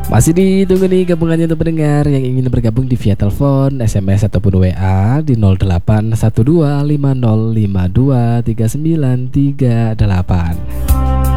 Masih ditunggu nih gabungannya untuk pendengar yang ingin bergabung di via telepon, SMS ataupun WA di 081250523938.